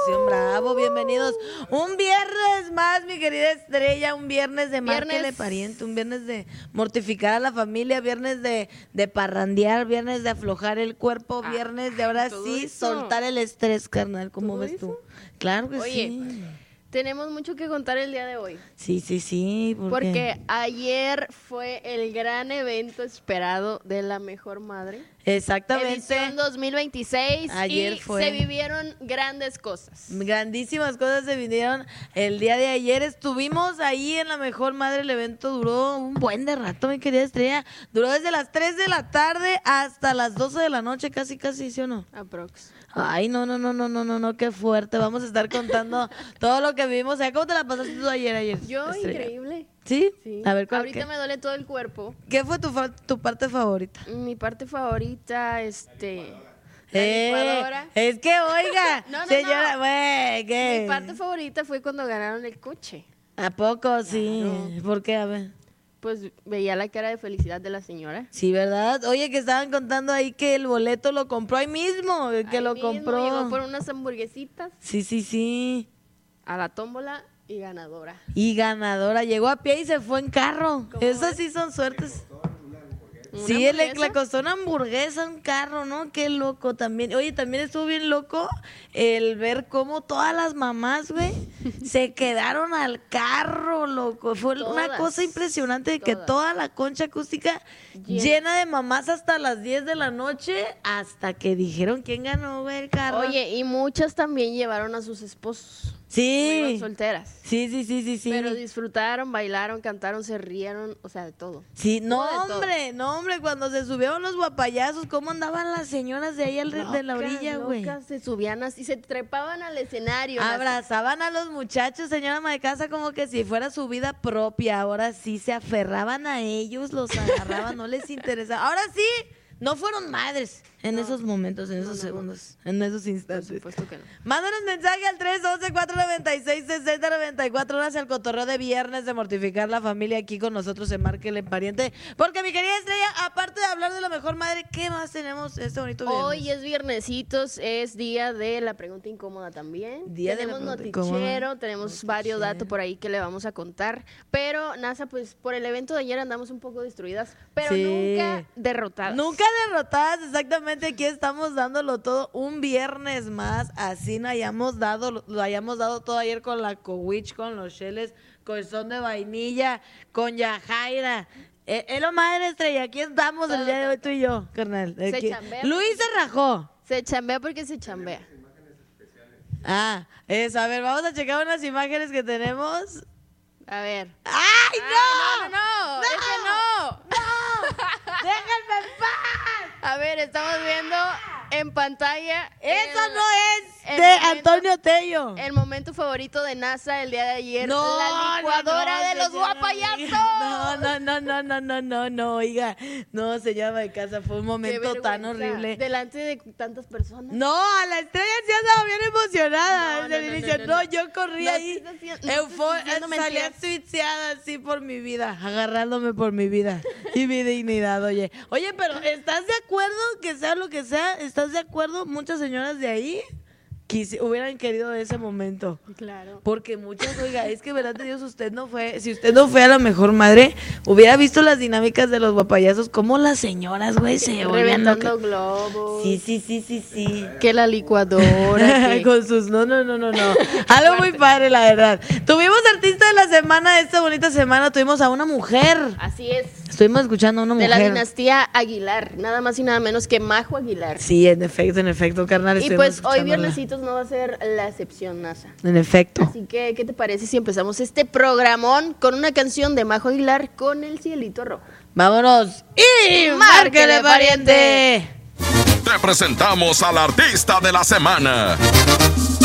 producción, bravo, bienvenidos. Un viernes más, mi querida estrella, un viernes de márquele pariente, un viernes de mortificar a la familia, viernes de parrandear, viernes de aflojar el cuerpo, viernes de ahora sí eso. Soltar el estrés, carnal, ¿cómo ves tú? Claro que sí. Tenemos mucho que contar el día de hoy. Sí. Porque ayer fue el gran evento esperado de La Mejor Madre. Exactamente. Edición 2026. Ayer fue. Se vivieron grandes cosas. Grandísimas cosas se vinieron el día de ayer. Estuvimos ahí en La Mejor Madre. El evento duró un buen de rato, mi querida estrella. Duró desde las 3 de la tarde hasta las 12 de la noche, casi, ¿sí o no? Aprox. Ay, no, qué fuerte. Vamos a estar contando todo lo que vivimos. ¿Cómo te la pasaste tú ayer? Yo, estrella? Increíble. ¿Sí? A ver, ahorita me duele todo el cuerpo. ¿Qué fue tu parte favorita? Mi parte favorita, la licuadora. Es que, oiga, señora, güey, ¿qué? Mi parte favorita fue cuando ganaron el coche. ¿A poco? Sí. Claro. ¿Por qué? A ver. Pues veía la cara de felicidad de la señora. Sí, ¿verdad? Oye, que estaban contando ahí que el boleto lo compró ahí mismo, compró. Llegó por unas hamburguesitas. Sí. A la tómbola y ganadora. Llegó a pie y se fue en carro. Esas sí son suertes. Sí, le costó una hamburguesa, un carro, ¿no? Qué loco también. Oye, también estuvo bien loco el ver cómo todas las mamás, güey, se quedaron al carro, loco. Fue una cosa impresionante de que toda la concha acústica llena de mamás hasta las 10 de la noche, hasta que dijeron quién ganó, güey, el carro. Oye, y muchas también llevaron a sus esposos. Sí. Solteras. Sí. Pero disfrutaron, bailaron, cantaron, se rieron, o sea, de todo. Sí, no, hombre, cuando se subieron los guapayazos, ¿cómo andaban las señoras de ahí de la orilla, güey? Se subían así, se trepaban al escenario. Abrazaban a los muchachos, señora ama de casa, como que si fuera su vida propia. Ahora sí, se aferraban a ellos, los agarraban, no les interesaba. Ahora sí, no fueron madres en esos momentos, en esos segundos, en esos instantes. Por supuesto que no. Mándanos mensaje al 312-496-6094 horas al cotorreo de viernes de mortificar la familia aquí con nosotros en Márquele Pariente. Porque mi querida estrella, aparte de hablar de La Mejor Madre, ¿qué más tenemos este bonito viernes? Hoy es viernesitos, es día de la pregunta incómoda también. Tenemos noticiero, tenemos varios datos por ahí que le vamos a contar. Pero, NASA, pues por el evento de ayer andamos un poco destruidas, pero nunca derrotadas. Nunca derrotadas, exactamente. Aquí estamos dándolo todo un viernes más, así lo hayamos dado todo ayer con la Cowitch, con los cheles, con el son de vainilla, con Yajaira. Es lo madre estrella, aquí estamos el día de hoy tú y yo, carnal. Luis se rajó. Se chambea porque se chambea. A ver, vamos a checar unas imágenes que tenemos. A ver. ¡Ay, no! ¡No! ¡Ese no! ¡Déjenme en paz! A ver, estamos viendo en pantalla. ¡Eso no es de Antonio Tello! El momento favorito de NASA el día de ayer. No, la licuadora de los guapayazos. No, oiga. No, señora de casa, fue un momento tan horrible. Delante de tantas personas. No, a la estrella sí andaba bien emocionada. Yo corrí ahí. Salí asfixiada así por mi vida, agarrándome por mi vida y mi dignidad, oye. Oye, pero ¿estás de acuerdo que sea lo que sea? ¿Estás de acuerdo? Muchas señoras de ahí hubieran querido ese momento. Claro. Porque muchas, oiga, es que verdad de Dios, si usted no fue a La Mejor Madre, hubiera visto las dinámicas de los guapayazos, como las señoras, güey, se volvían reventando globos. Sí. Que la licuadora. Con sus no. Algo muy padre, la verdad. Tuvimos artista de la semana, esta bonita semana, tuvimos a una mujer. Así es. Estuvimos escuchando a una mujer. De la dinastía Aguilar, nada más y nada menos que Majo Aguilar. Sí, en efecto, carnal. Y pues hoy viernesitos no va a ser la excepción, NASA. En efecto. Así que, ¿qué te parece si empezamos este programón con una canción de Majo Aguilar con El Cielito Rojo? ¡Vámonos! ¡Y márquele, pariente! Te presentamos al artista de la semana.